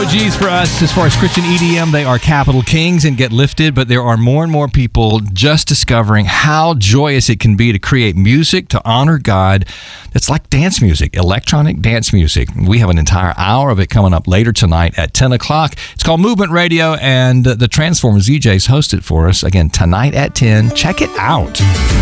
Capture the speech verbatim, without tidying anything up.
G's for us as far as Christian E D M, they are capital kings and get lifted, but there are more and more people just discovering how joyous it can be to create music to honor God. It's like dance music, electronic dance music. We have an entire hour of it coming up later tonight at ten o'clock. It's called Movement Radio, and the Transformers D Js host it for us again tonight at ten. Check it out.